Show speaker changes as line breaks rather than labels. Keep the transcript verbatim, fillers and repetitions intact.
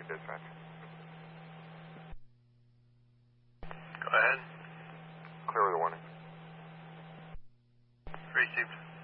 Dispatch.
Go ahead.
Clear with a warning.
Received.